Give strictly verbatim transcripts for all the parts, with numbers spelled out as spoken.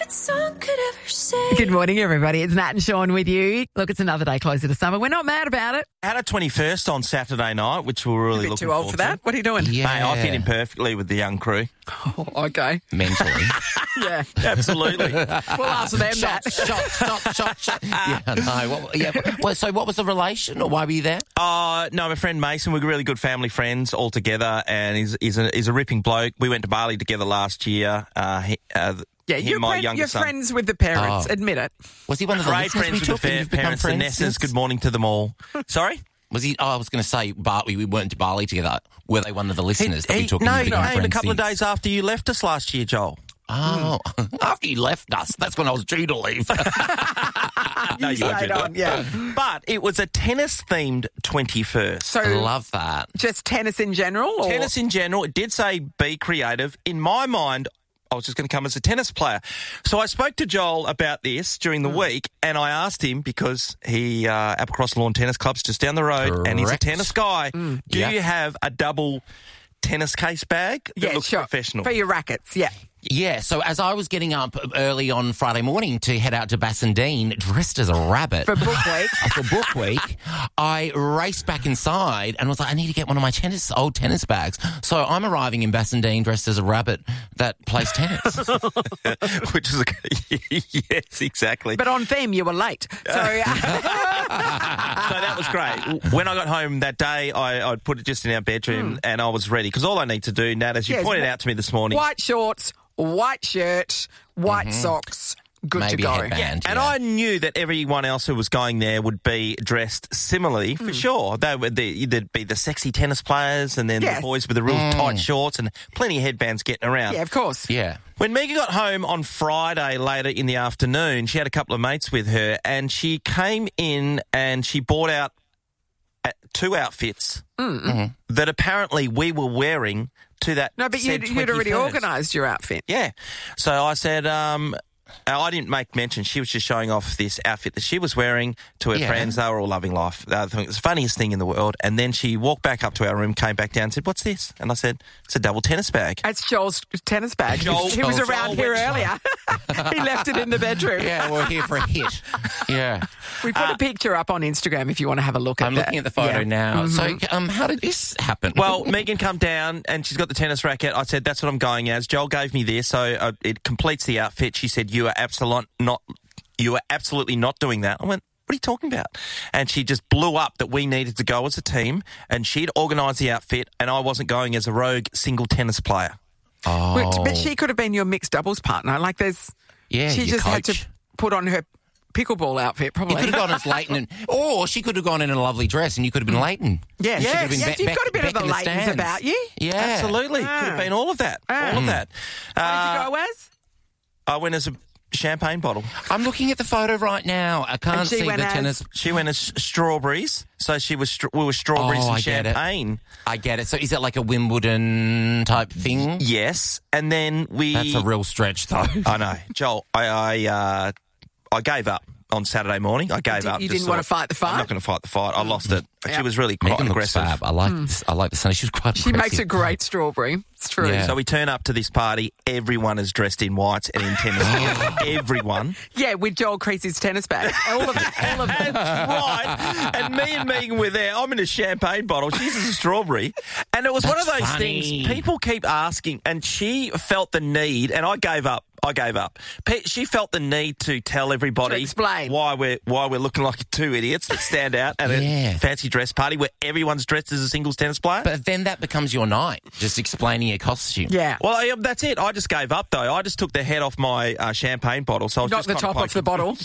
that song could ever say. Good morning, everybody. It's Nat and Sean with you. Look, it's another day closer to summer. We're not mad about it. I had a twenty-first on Saturday night, which we were really A bit looking too old forward for that. to. What are you doing? Yeah. Mate, I fit in perfectly with the young crew. Oh, okay. Mentally. Yeah. Absolutely. We'll ask them that. Shot, shot, shot, shot, shot. Yeah, no. What, yeah. Well, so what was the relation, or why were you there? Uh, no, my friend Mason, we're really good family friends all together, and he's, he's, a, he's a ripping bloke. We went to Bali together last year. Uh, he, uh, Yeah, him, you're, my friend, younger you're son. friends with the parents. Oh. Admit it. Was he one of the Great listeners friends we with took the and fa- you've become parents, the friends Nessers. since? Good morning to them all. Sorry? Was he? Oh, I was going to say, but we, we weren't to Bali together. Were they one of the listeners that He- we took? no, and he you've become came a friends couple of since? days after you left us last year, Joel. Oh, after you left us. That's when I was due to leave. No, you Stayed didn't. on, yeah. But it was a tennis-themed twenty-first. So, I love that. just tennis in general? Or? Tennis in general, it did say be creative. In my mind, I was just going to come as a tennis player. So I spoke to Joel about this during the week, and I asked him, because he, uh, Applecross Lawn Tennis Club's just down the road, and he's a Correct. tennis guy. Do Yeah. you have a double tennis case bag that Yeah, looks sure. professional? For your rackets, yeah. Yeah, so as I was getting up early on Friday morning to head out to Bassendean, dressed as a rabbit For book week. for book week, I raced back inside and was like, I need to get one of my tennis old tennis bags. So I'm arriving in Bassendean dressed as a rabbit that plays tennis. Which is, a, yes, exactly. But on theme, you were late. So, So that was great. When I got home that day, I, I put it just in our bedroom and I was ready. Because all I need to do, Nat, as you Yes, pointed wh- out to me this morning, white shorts, white shirt, white socks, good Maybe to go. headband. Yeah, And, and yeah. I knew that everyone else who was going there would be dressed similarly, for sure. They would, the, there'd be the sexy tennis players and then Yes. the boys with the real tight shorts and plenty of headbands getting around. Yeah, of course. Yeah. When Megan got home on Friday later in the afternoon, she had a couple of mates with her and she came in and she bought out uh, two outfits that apparently we were wearing to that No, but said you'd, you'd already twenty-first. organised your outfit. Yeah. So I said, um, I didn't make mention. She was just showing off this outfit that she was wearing to her Yeah. friends. They were all loving life. They thought it was the funniest thing in the world. And then she walked back up to our room, came back down and said, what's this? And I said, it's a double tennis bag. That's Joel's tennis bag. Joel- he was Joel around went here earlier. He left it in the bedroom. Yeah, we're here for a hit. Yeah. We put a picture up on Instagram if you want to have a look at I'm that. looking at the photo Yeah. now. So um, how did this happen? Well, Megan come down and she's got the tennis racket. I said, that's what I'm going as. Joel gave me this, so uh, it completes the outfit. She said, you are absolute not, you are absolutely not doing that. I went, what are you talking about? And she just blew up that we needed to go as a team, and she'd organised the outfit, and I wasn't going as a rogue single tennis player. oh. But, but she could have been your mixed doubles partner. Like there's, Yeah, she your just had coach. to put on her pickleball outfit, You probably. could have gone as Leighton, and, or she could have gone in a lovely dress, and you could have been Leighton. Yes, She could yes, have been yes, Be- you've Beck- got a bit of Beck the in Leightons stands. about you. Yeah, Absolutely. Ah. Could have been all of that. Ah. All of that. What Uh, did you go as? I went as a champagne bottle. I'm looking at the photo right now. I can't And she see the went as- tennis. She went as strawberries, so she was str- we were strawberries Oh, and I get it. champagne. I get it. So is it like a Wimbledon type thing? Yes, and then we. That's a real stretch, though. I know, Joel. I I, uh, I gave up on Saturday morning. I gave did- up. you Just didn't want to thought, fight the fight? I'm not going to fight the fight. I lost it. But Yeah. She was really quite Megan looks aggressive. fab. I like this. I like the sun. She was quite She makes a aggressive. great strawberry. It's true. Yeah. So we turn up to this party. Everyone is dressed in whites and in tennis gear. Everyone. Yeah, with Joel Creasy's tennis bag. All of it. All of it. Right. And me and Megan were there. I'm in a champagne bottle. She's a strawberry. And it was one of That's those funny. things people keep asking, and she felt the need, and I gave up. I gave up. Pe- She felt the need to tell everybody To explain. why we're why we're looking like two idiots that stand out at Yeah. a fancy dress party where everyone's dressed as a singles tennis player. But then that becomes your night, just explaining your costume. Yeah. well, I, that's it. I just gave up, though. I just took the head off my uh, champagne bottle. So I was Not just the kinda top off the poking-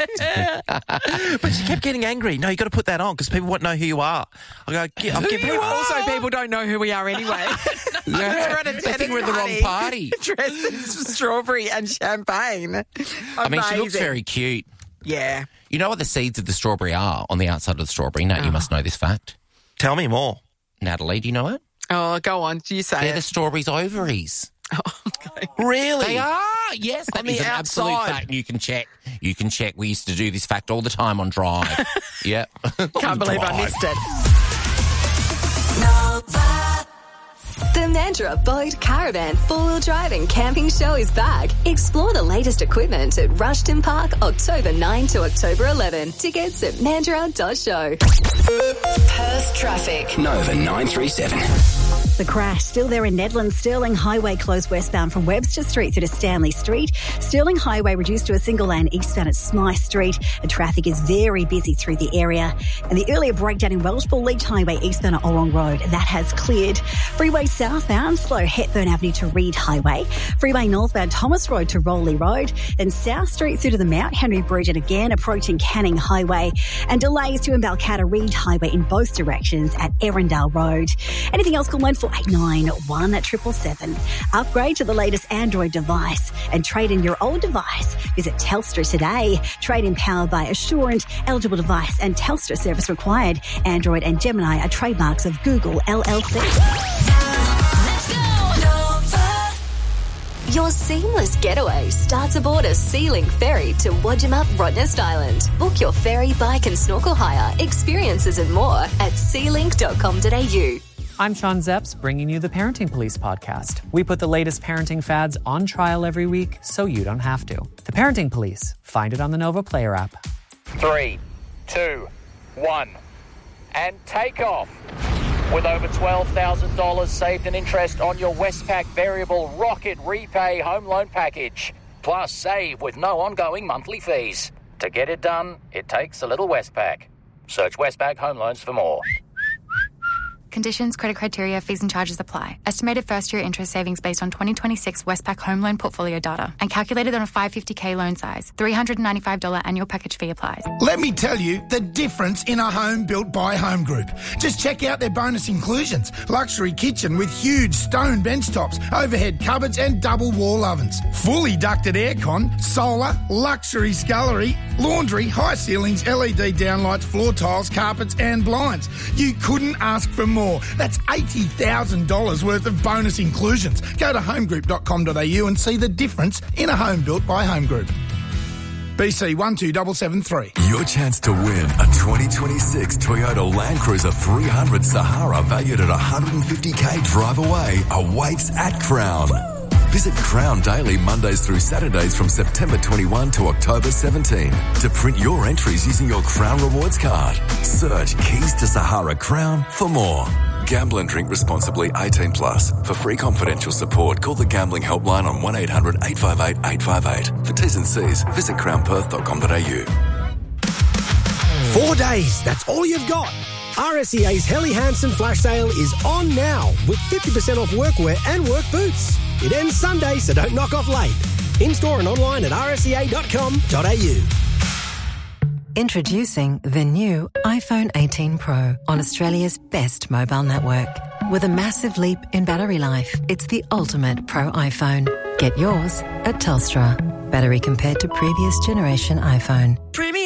bottle. But she kept getting angry. No, you got to put that on because people won't know who you are. I go, "Gi- I've given you Also, people don't know who we are anyway. We're at a They tennis think we're at the wrong party. Dressed as strawberry and champagne. I mean, she looks Amazing. very cute. Yeah. You know what the seeds of the strawberry are on the outside of the strawberry? Nat, you must know this fact. Tell me more. Natalie, do you know it? Oh, go on. Do you say They're it? the strawberry's ovaries. Really? They are. Yes, that On is the an absolute outside. fact. You can check. You can check. We used to do this fact all the time on Drive. Yep. Can't believe I Drive. missed it. Nova. The Mandurah Boat, Caravan, Four-Wheel Drive and Camping Show is back. Explore the latest equipment at Rushton Park, October ninth to October eleventh. Tickets at mandurah dot show. Perth traffic. Nova nine three seven. The crash still there in Nedlands. Stirling Highway closed westbound from Webster Street through to Stanley Street. Stirling Highway reduced to a single lane eastbound at Smythe Street. And traffic is very busy through the area. And the earlier breakdown in Welshpool Leach Highway eastbound at Orrong Road, that has cleared. Freeway southbound, slow Hepburn Avenue to Reed Highway. Freeway northbound Thomas Road to Rowley Road. Then South Street through to the Mount Henry Bridge and again approaching Canning Highway. And delays to Embalcata Reed Highway in both directions at Erindale Road. Anything else, call one four eight nine one seven seven. Upgrade to the latest Android device and trade in your old device. Visit Telstra today. Trade in powered by Assurant, eligible device and Telstra service required. Android and Gemini are trademarks of Google L L C. Let's go! Nova. Your seamless getaway starts aboard a Sea-Link ferry to Wodjamuk Rottnest Island. Book your ferry, bike and snorkel hire, experiences and more at sea link dot com dot a u. I'm Sean Zepps, bringing you the Parenting Police podcast. We put the latest parenting fads on trial every week so you don't have to. The Parenting Police. Find it on the Nova Player app. Three, two, one, and take off. With over twelve thousand dollars saved in interest on your Westpac Variable Rocket Repay Home Loan Package. Plus, save with no ongoing monthly fees. To get it done, it takes a little Westpac. Search Westpac Home Loans for more. Conditions, credit criteria, fees and charges apply. Estimated first-year interest savings based on twenty twenty-six Westpac home loan portfolio data and calculated on a five hundred fifty thousand loan size. three hundred ninety-five dollars annual package fee applies. Let me tell you the difference in a home built by Home Group. Just check out their bonus inclusions. Luxury kitchen with huge stone bench tops, overhead cupboards and double wall ovens. Fully ducted aircon, solar, luxury scullery, laundry, high ceilings, L E D downlights, floor tiles, carpets and blinds. You couldn't ask for more. That's eighty thousand dollars worth of bonus inclusions. Go to home group dot com dot a u and see the difference in a home built by Home Group. B C one two seven seven three. Your chance to win a twenty twenty-six Toyota Land Cruiser three hundred Sahara valued at one hundred fifty thousand drive away awaits at Crown. Visit Crown daily Mondays through Saturdays from September twenty-first to October seventeenth to print your entries using your Crown Rewards card. Search Keys to Sahara Crown for more. Gamble and drink responsibly. eighteen plus. For free confidential support, call the Gambling Helpline on one eight hundred eight five eight eight five eight. For T's and C's, visit crown perth dot com dot a u. Four days, that's all you've got. R S E A's Helly Hansen flash sale is on now with fifty percent off workwear and work boots. It ends Sunday, so don't knock off late. In-store and online at r s e a dot com dot a u. Introducing the new iPhone eighteen Pro on Australia's best mobile network. With a massive leap in battery life, it's the ultimate Pro iPhone. Get yours at Telstra. Battery compared to previous generation iPhone.